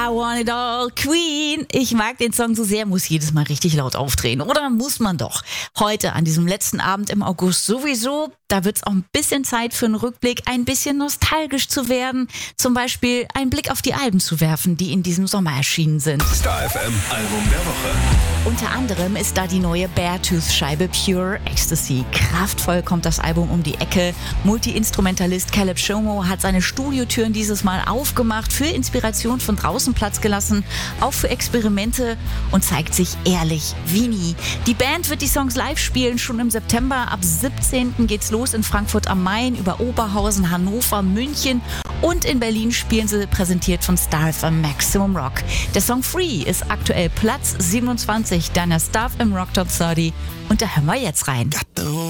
Want It All, Queen. Ich mag den Song so sehr, muss jedes Mal richtig laut aufdrehen. Oder muss man doch? Heute, an diesem letzten Abend im August sowieso. Da wird's auch ein bisschen Zeit für einen Rückblick, ein bisschen nostalgisch zu werden. Zum Beispiel einen Blick auf die Alben zu werfen, die in diesem Sommer erschienen sind. Star FM Album der Woche. Unter anderem ist da die neue Beartooth-Scheibe Pure Ecstasy. Kraftvoll kommt das Album um die Ecke. Multi-Instrumentalist Caleb Shomo hat seine Studiotüren dieses Mal aufgemacht, für Inspiration von draußen Platz gelassen, auch für Experimente und zeigt sich ehrlich wie nie. Die Band wird die Songs live spielen, schon im September. Ab 17. geht's los in Frankfurt am Main, über Oberhausen, Hannover, München und in Berlin spielen sie, präsentiert von Star FM Maximum Rock. Der Song Free ist aktuell Platz 27 deiner Star FM Rock Top 30 und da hören wir jetzt rein.